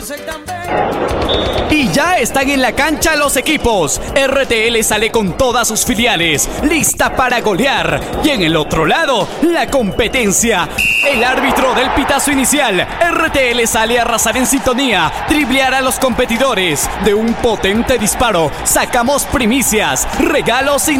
Y ya están en la cancha los equipos. RTL sale con todas sus filiales, lista para golear. Y en el otro lado, la competencia. El árbitro del pitazo inicial. RTL sale a arrasar en sintonía, driblear a los competidores. De un potente disparo, sacamos primicias, regalos y